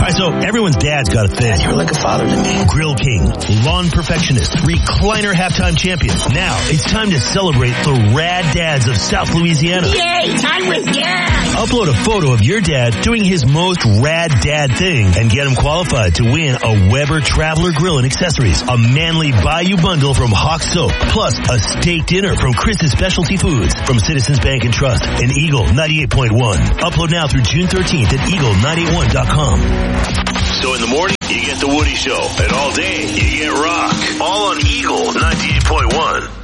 Alright, so everyone's dad's got a thing. You're like a father to me. Grill King, lawn perfectionist, recliner halftime champion. Now it's time to celebrate the rad dads of South Louisiana. Yay, time with dad! Upload a photo of your dad doing his most rad dad thing and get him qualified to win a Weber Traveler Grill and Accessories, a manly Bayou bundle from Hawk Soap, plus a steak dinner from Chris's Specialty Foods from Citizens Bank and Trust and Eagle 98.1. Upload now through June 13th at eagle981.com. So in the morning, you get the Woody Show, and all day, you get rock. All on Eagle 98.1.